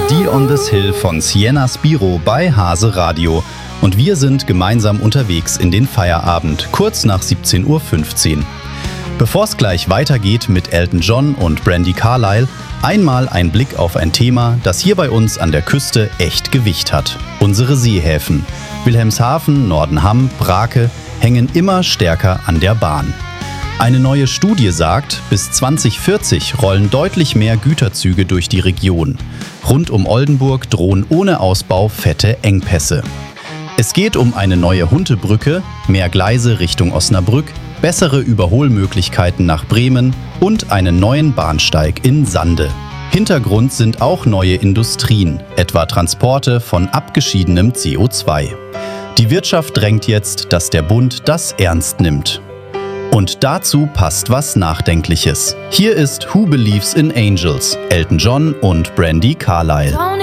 Die on this Hill von Sienna Spiro bei Hase Radio. Und wir sind gemeinsam unterwegs in den Feierabend, kurz nach 17:15 Uhr. Bevor es gleich weitergeht mit Elton John und Brandi Carlile, einmal ein Blick auf ein Thema, das hier bei uns an der Küste echt Gewicht hat. Unsere Seehäfen. Wilhelmshaven, Nordenham, Brake hängen immer stärker an der Bahn. Eine neue Studie sagt, bis 2040 rollen deutlich mehr Güterzüge durch die Region. Rund um Oldenburg drohen ohne Ausbau fette Engpässe. Es geht um eine neue Huntebrücke, mehr Gleise Richtung Osnabrück, bessere Überholmöglichkeiten nach Bremen und einen neuen Bahnsteig in Sande. Hintergrund sind auch neue Industrien, etwa Transporte von abgeschiedenem CO2. Die Wirtschaft drängt jetzt, dass der Bund das ernst nimmt. Und dazu passt was Nachdenkliches. Hier ist Who Believes in Angels, Elton John und Brandi Carlile.